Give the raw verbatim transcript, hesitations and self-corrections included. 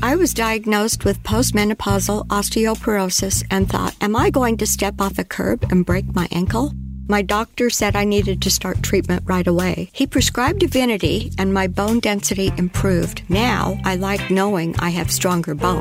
I was diagnosed with postmenopausal osteoporosis and thought, am I going to step off a curb and break my ankle? My doctor said I needed to start treatment right away. He prescribed Divinity and my bone density improved. Now I like knowing I have stronger bones.